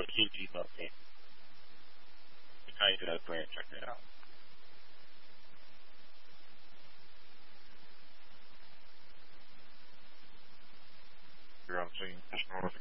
a huge ebook game. It's how you do that. Go ahead and check that out. You're on scene.